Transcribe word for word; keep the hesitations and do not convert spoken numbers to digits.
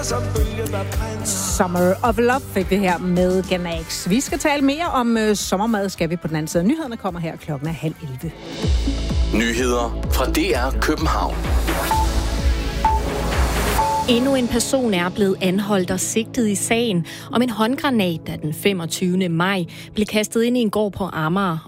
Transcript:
Summer of Love fik vi her med Ganax. Vi skal tale mere om øh, sommermad, skal vi på den anden side. Nyhederne kommer her klokken er halv elleve. Nyheder fra D R København. Endnu en person er blevet anholdt og sigtet i sagen om en håndgranat, der den femogtyvende maj blev kastet ind i en gård på Amager